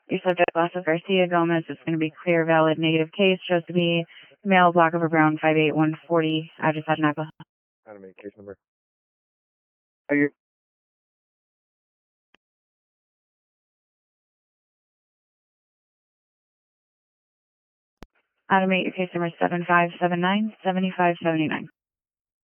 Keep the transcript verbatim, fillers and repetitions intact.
Your subject, Blasco Garcia Gomez, is going to be clear, valid, negative case. Shows to be male, block over brown, five eight one forty. Address Adanaco. Adam eight, case number. Are you? Adam eight, your case number seven five seven nine seven five seven nine.